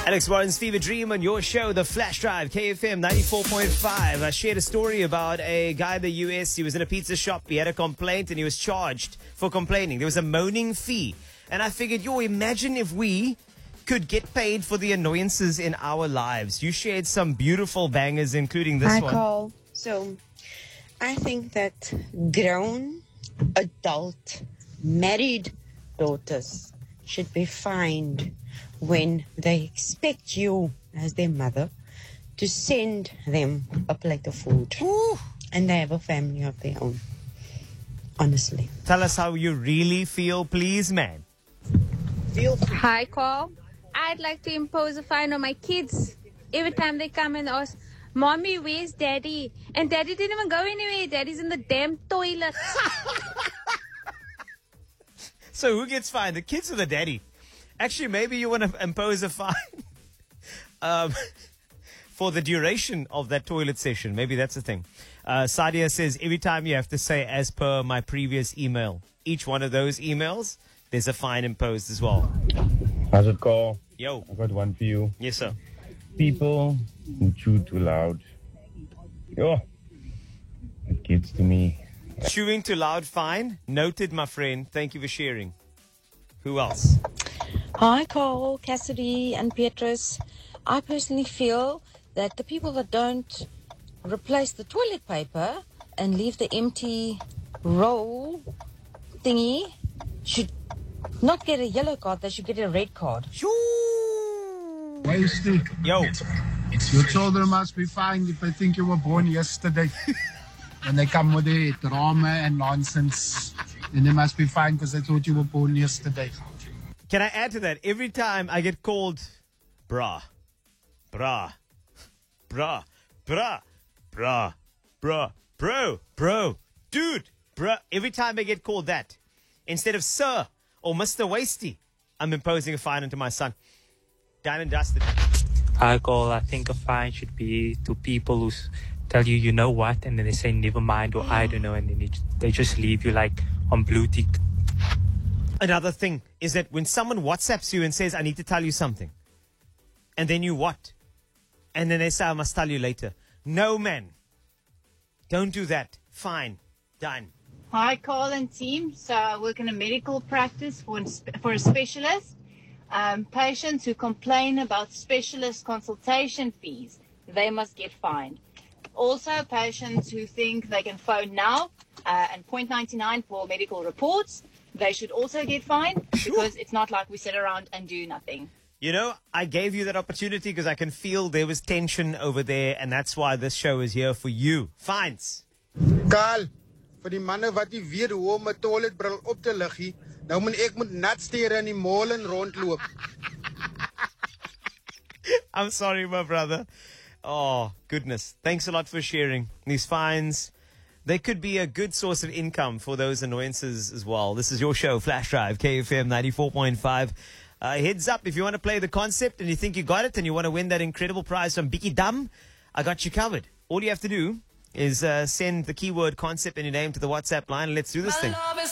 Alex Warren's Fever Dream on your show, The Flash Drive, KFM 94.5. I shared a story about a guy in the US. He was in a pizza shop. He had a complaint and he was charged for complaining. There was a moaning fee. And I figured, imagine if we could get paid for the annoyances in our lives. You shared some beautiful bangers, including this one. Call. So, I think that grown, adult, married daughters should be fined when they expect you, as their mother, to send them a plate of food. Ooh. And they have a family of their own. Honestly. Tell us how you really feel, please, man. Hi, Carl. I'd like to impose a fine on my kids. Every time they come and ask, Mommy, where's Daddy? And Daddy didn't even go anywhere. Daddy's in the damn toilet. So who gets fined? The kids or the daddy? Actually, maybe you want to impose a fine for the duration of that toilet session. Maybe that's the thing. Sadia says, every time you have to say, as per my previous email. Each one of those emails, there's a fine imposed as well. How's it go? Yo. I got one for you. Yes, sir. People who chew too loud. It gets to me. Chewing too loud, fine. Noted, my friend. Thank you for sharing. Who else? Hi, Carl, Cassidy, and Beatrice. I personally feel that the people that don't replace the toilet paper and leave the empty roll thingy should not get a yellow card. They should get a red card. Wasty. Yo. Your children must be fine if they think you were born yesterday. And they come with their drama and nonsense. And they must be fine because they thought you were born yesterday. Can I add to that? Every time I get called brah, brah, brah, brah, brah, brah, bro, dude, bruh. Every time I get called that, instead of sir or Mr. Wasty, I'm imposing a fine onto my son. Done and dusted. I think a fine should be to people who tell you, you know what, and then they say never mind or I don't know, and then they just leave you like on blue tick. Another thing is that when someone WhatsApps you and says, I need to tell you something, and then you what? And then they say, I must tell you later. No, man. Don't do that. Fine. Done. Hi, Carl and team. So I work in a medical practice for a specialist. Patients who complain about specialist consultation fees, they must get fined. Also, patients who think they can phone now and 0.99 for medical reports, they should also get fined because it's not like we sit around and do nothing. You know, I gave you that opportunity because I can feel there was tension over there, and that's why this show is here for you. Fines. Carl, vir die manne wat nie weet hoe om 'n toiletbril op te lig nie, nou moet ek met nat stere in die molen rondloop. I'm sorry, my brother. Oh, goodness. Thanks a lot for sharing. These fines, they could be a good source of income for those annoyances as well. This is your show, Flash Drive, KFM 94.5. Heads up, if you want to play the concept and you think you got it and you want to win that incredible prize from Biki Dam, I got you covered. All you have to do is send the keyword concept and your name to the WhatsApp line and let's do this thing.